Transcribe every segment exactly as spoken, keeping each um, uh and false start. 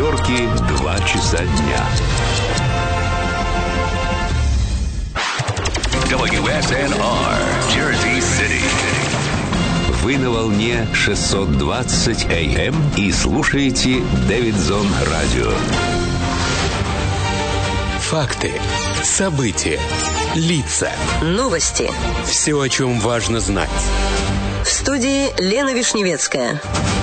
Нью-Йорке два часа дня. дабл ю эс эн ар, Jersey City. Вы на волне шестьсот двадцать эй эм и слушаете Дэвидсон Радио. Факты, события, лица. Новости. Все, о чем важно знать. В студии Лена Вишневецкая.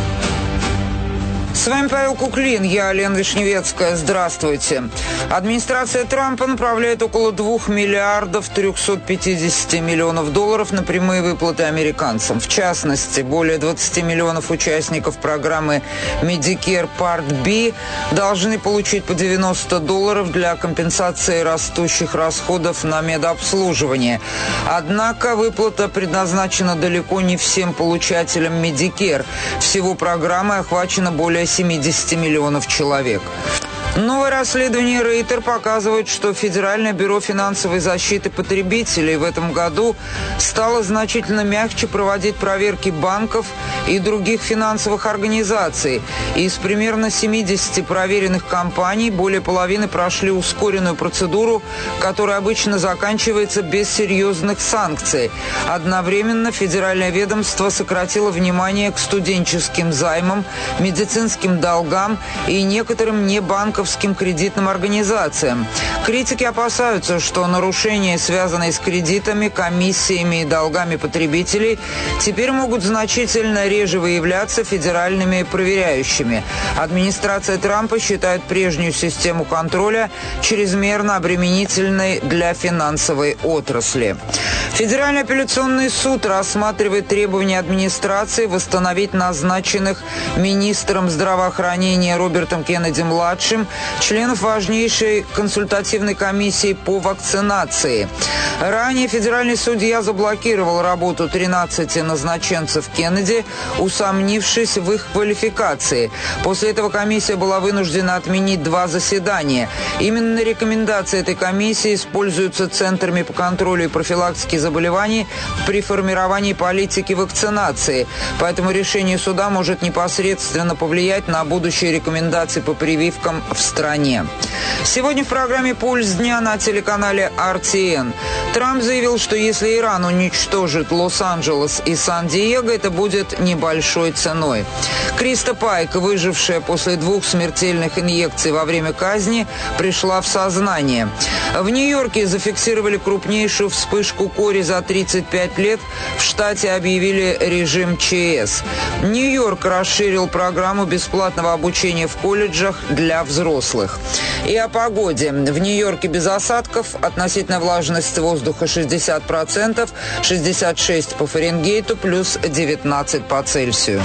С вами Павел Куклин, я Лена Вишневецкая. Здравствуйте. Администрация Трампа направляет около двух миллиардов трехсот пятидесяти миллионов долларов на прямые выплаты американцам. В частности, более двадцати миллионов участников программы Medicare Part B должны получить по девяносто долларов для компенсации растущих расходов на медобслуживание. Однако выплата предназначена далеко не всем получателям Medicare. Всего программой охвачено более семидесяти миллионов человек. Новое расследование Рейтер показывает, что Федеральное бюро финансовой защиты потребителей в этом году стало значительно мягче проводить проверки банков и других финансовых организаций. Из примерно семидесяти проверенных компаний более половины прошли ускоренную процедуру, которая обычно заканчивается без серьезных санкций. Одновременно федеральное ведомство сократило внимание к студенческим займам, медицинским долгам и некоторым небанковским кредитным организациям. Критики опасаются, что нарушения, связанные с кредитами, комиссиями и долгами потребителей, теперь могут значительно реже выявляться федеральными проверяющими. Администрация Трампа считает прежнюю систему контроля чрезмерно обременительной для финансовой отрасли. Федеральный апелляционный суд рассматривает требования администрации восстановить назначенных министром здравоохранения Робертом Кеннеди-младшим членов важнейшей консультативной комиссии по вакцинации. Ранее федеральный судья заблокировал работу тринадцати назначенцев Кеннеди, усомнившись в их квалификации. После этого комиссия была вынуждена отменить два заседания. Именно рекомендации этой комиссии используются центрами по контролю и профилактике заболеваний при формировании политики вакцинации. Поэтому решение суда может непосредственно повлиять на будущие рекомендации по прививкам в стране. Сегодня в программе «Пульс дня» на телеканале ар ти эн. Трамп заявил, что если Иран уничтожит Лос-Анджелес и Сан-Диего, это будет небольшой ценой. Криста Пайк, выжившая после двух смертельных инъекций во время казни, пришла в сознание. В Нью-Йорке зафиксировали крупнейшую вспышку кори за тридцать пять лет. В штате объявили режим ЧС. Нью-Йорк расширил программу бесплатного обучения в колледжах для взрослых. И о погоде. В Нью-Йорке без осадков, относительная влажность воздуха шестьдесят процентов, шестьдесят шесть по Фаренгейту, плюс девятнадцать по Цельсию.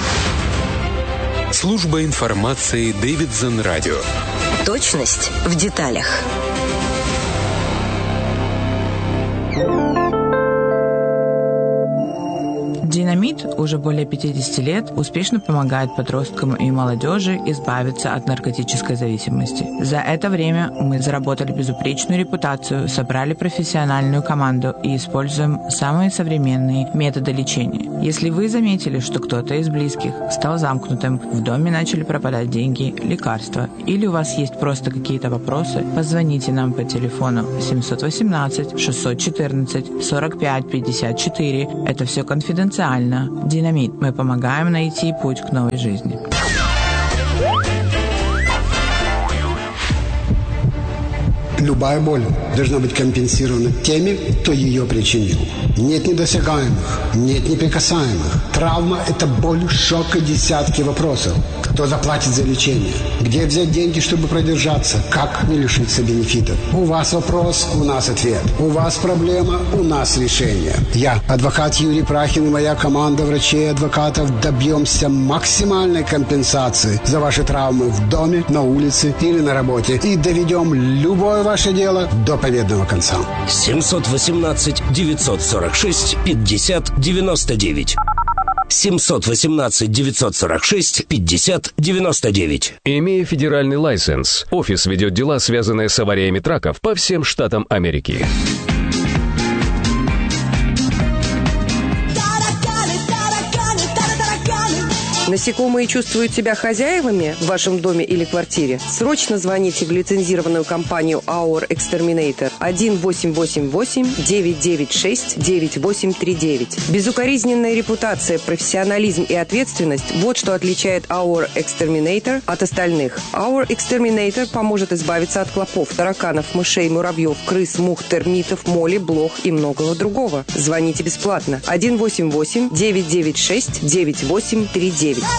Служба информации Дэвидсон Радио. Точность в деталях. Динамит уже более пятидесяти лет успешно помогает подросткам и молодежи избавиться от наркотической зависимости. За это время мы заработали безупречную репутацию, собрали профессиональную команду и используем самые современные методы лечения. Если вы заметили, что кто-то из близких стал замкнутым, в доме начали пропадать деньги, лекарства, или у вас есть просто какие-то вопросы, позвоните нам по телефону семь один восемь шесть один четыре сорок пять пятьдесят четыре. Это все конфиденциально. Динамит. Мы помогаем найти путь к новой жизни. Любая боль должна быть компенсирована теми, кто ее причинил. Нет недосягаемых, нет неприкасаемых. Травма – это боль, шок и десятки вопросов. Кто заплатит за лечение? Где взять деньги, чтобы продержаться? Как не лишиться бенефитов? У вас вопрос, у нас ответ. У вас проблема, у нас решение. Я, адвокат Юрий Прахин и моя команда врачей и адвокатов добьемся максимальной компенсации за ваши травмы в доме, на улице или на работе. И доведем любое ваше дело до победного конца. семь один восемь девять сорок шесть пятьдесят девяносто девять. семь один восемь девять сорок шесть пятьдесят девяносто девять. Имея федеральный лайсенс, офис ведет дела, связанные с авариями траков по всем штатам Америки. На Насекомые чувствуют себя хозяевами в вашем доме или квартире? Срочно звоните в лицензированную компанию Our Exterminator один восемь восемь восемь девять девять шесть девять восемь три девять. Безукоризненная репутация, профессионализм и ответственность – вот что отличает Our Exterminator от остальных. Our Exterminator поможет избавиться от клопов, тараканов, мышей, муравьев, крыс, мух, термитов, моли, блох и многого другого. Звоните бесплатно. один восемь восемь девять девять шесть девять восемь три девять.